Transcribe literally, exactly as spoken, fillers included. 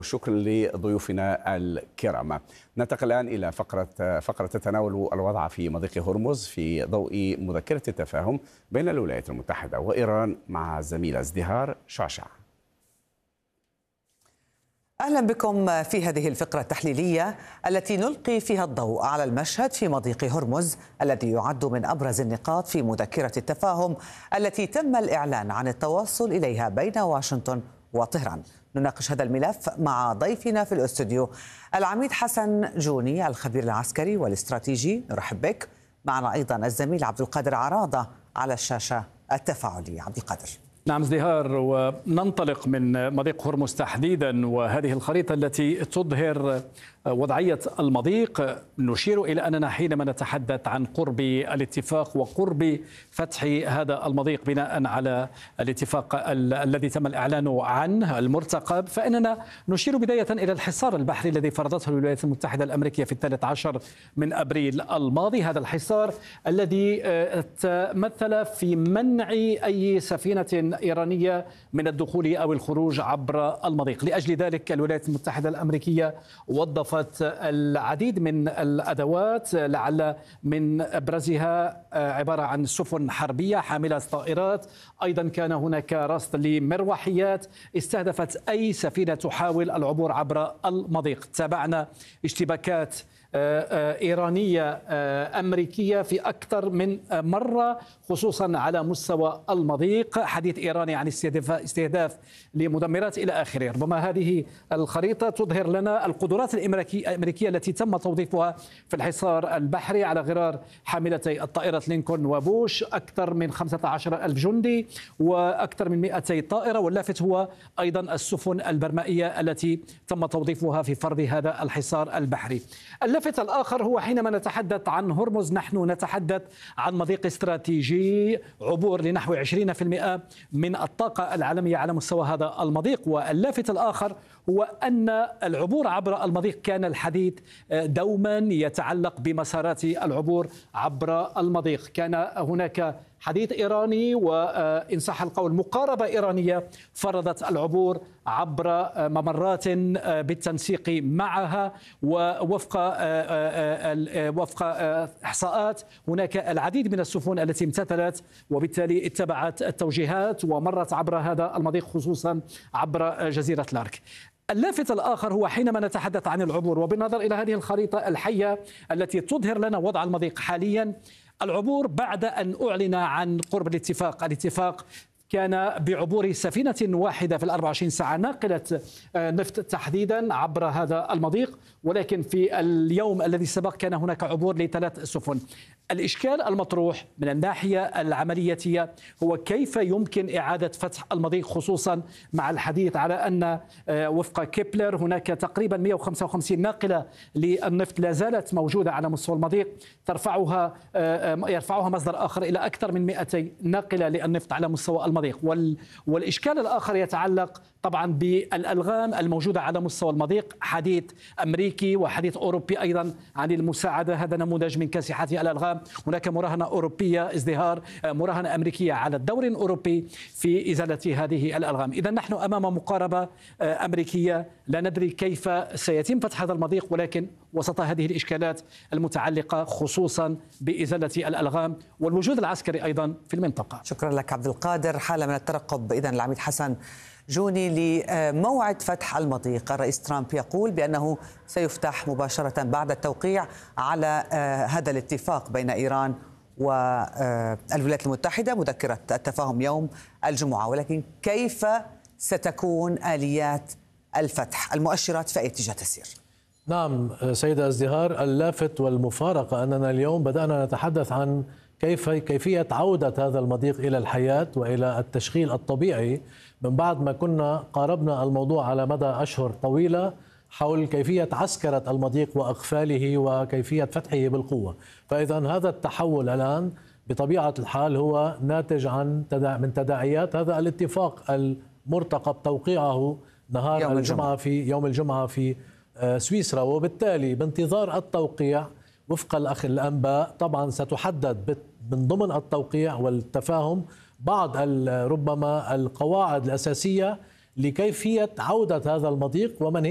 شكرا لضيوفنا الكرام. ننتقل الآن إلى فقرة فقرة تتناول الوضع في مضيق هرمز في ضوء مذكرة التفاهم بين الولايات المتحدة وإيران مع الزميلة ازدهار شعشع. أهلا بكم في هذه الفقرة التحليلية التي نلقي فيها الضوء على المشهد في مضيق هرمز الذي يعد من أبرز النقاط في مذكرة التفاهم التي تم الإعلان عن التوصل إليها بين واشنطن وطهران. نناقش هذا الملف مع ضيفنا في الاستوديو العميد حسن جوني الخبير العسكري والاستراتيجي. نرحب بك. معنا أيضا الزميل عبد القادر عراضة على الشاشة التفاعلية. عبد القادر. نعم ازدهار، وننطلق من مضيق هرمز تحديدا وهذه الخريطة التي تظهر وضعية المضيق. نشير إلى أننا حينما نتحدث عن قرب الاتفاق وقرب فتح هذا المضيق بناء على الاتفاق ال الذي تم الإعلان عنه المرتقب، فإننا نشير بداية إلى الحصار البحري الذي فرضته الولايات المتحدة الأمريكية في الثالث عشر من أبريل الماضي. هذا الحصار الذي تمثل في منع أي سفينة إيرانية من الدخول أو الخروج عبر المضيق. لأجل ذلك الولايات المتحدة الأمريكية وظفت العديد من الأدوات، لعل من أبرزها عبارة عن سفن حربية حاملة طائرات. أيضا كان هناك رصد لمروحيات استهدفت أي سفينة تحاول العبور عبر المضيق. تابعنا اشتباكات إيرانية أمريكية في أكثر من مرة خصوصا على مستوى المضيق، حديث إيراني عن استهداف لمدمرات إلى آخره. ربما هذه الخريطة تظهر لنا القدرات الأمريكية التي تم توظيفها في الحصار البحري على غرار حاملتي الطائرة لينكولن وبوش، أكثر من خمسة عشر ألف جندي وأكثر من مئتي طائرة. واللافت هو أيضا السفن البرمائية التي تم توظيفها في فرض هذا الحصار البحري. اللافت الآخر هو حينما نتحدث عن هرمز نحن نتحدث عن مضيق استراتيجي، عبور لنحو عشرين بالمئة من الطاقة العالمية على مستوى هذا المضيق. واللافت الآخر هو أن العبور عبر المضيق كان الحديث دوما يتعلق بمسارات العبور عبر المضيق. كان هناك حديث إيراني وإن صح القول مقاربة إيرانية فرضت العبور عبر ممرات بالتنسيق معها، ووفق وفق إحصاءات هناك العديد من السفن التي امتثلت وبالتالي اتبعت التوجيهات ومرت عبر هذا المضيق خصوصا عبر جزيرة لارك. اللافت الآخر هو حينما نتحدث عن العبور وبالنظر إلى هذه الخريطة الحية التي تظهر لنا وضع المضيق حاليا، العبور بعد أن أعلن عن قرب الاتفاق الاتفاق كان بعبور سفينة واحدة في الأربع وعشرين ساعة ناقلة نفط تحديدا عبر هذا المضيق، ولكن في اليوم الذي سبق كان هناك عبور لثلاث سفن. الإشكال المطروح من الناحية العملياتية هو كيف يمكن إعادة فتح المضيق، خصوصا مع الحديث على أن وفق كيبلر هناك تقريبا مئة وخمسة وخمسين ناقلة للنفط لا زالت موجودة على مستوى المضيق، ترفعها يرفعها مصدر آخر إلى أكثر من مئتي ناقلة للنفط على مستوى المضيق. والإشكال الآخر يتعلق طبعا بالألغام الموجودة على مستوى المضيق، حديث أمريكي وحديث أوروبي أيضا عن المساعدة. هذا نموذج من كاسحات الألغام. هناك مراهنة أوروبية ازدهار، مراهنة أمريكية على الدور الأوروبي في إزالة هذه الألغام. إذا نحن أمام مقاربة أمريكية، لا ندري كيف سيتم فتح هذا المضيق، ولكن وسط هذه الإشكالات المتعلقة خصوصا بإزالة الألغام والوجود العسكري أيضا في المنطقة. شكرا لك عبد القادر. حالة من الترقب إذن العميد حسن جوني لموعد فتح المضيق. الرئيس ترامب يقول بأنه سيفتح مباشرة بعد التوقيع على هذا الاتفاق بين إيران والولايات المتحدة، مذكرة التفاهم يوم الجمعة، ولكن كيف ستكون آليات الفتح؟ المؤشرات في أي اتجاه تسير؟ نعم سيدة ازدهار، اللافت والمفارقة أننا اليوم بدأنا نتحدث عن كيف كيفية عودة هذا المضيق إلى الحياة وإلى التشغيل الطبيعي من بعد ما كنا قاربنا الموضوع على مدى أشهر طويلة حول كيفية عسكرة المضيق وإقفاله وكيفية فتحه بالقوة. فإذا هذا التحول الآن بطبيعة الحال هو ناتج عن من تداعيات هذا الاتفاق المرتقب توقيعه نهار يوم الجمعة في يوم الجمعة في سويسرا، وبالتالي بانتظار التوقيع وفق الأخ الأنباء طبعا ستحدد من ضمن التوقيع والتفاهم بعض ربما القواعد الأساسية لكيفية عودة هذا المضيق ومن هي